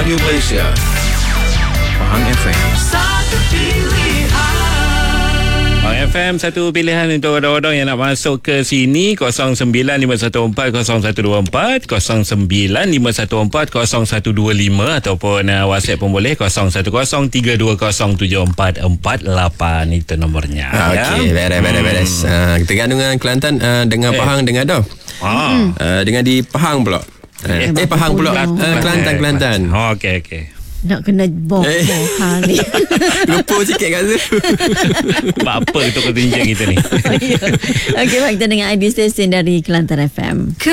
Radio Malaysia, Pahang FM. Satu pilihan. Pahang FM, satu pilihan untuk orang-orang yang nak masuk ke sini. 0951401124, 0951401125, ataupun WhatsApp pun boleh 0103207448. Itu nomornya. Okey, beres. Terengganu dengan Kelantan, dengan Pahang dengan dah. Dengan di Pahang pula. Pahang pula. Kelantan. Okey. Nak kena boh-boh ni. Lupa sikit kat tu. Apa itu ketinjang kita ni? Okey, baik, kita dengan ID Station dari Kelantan FM.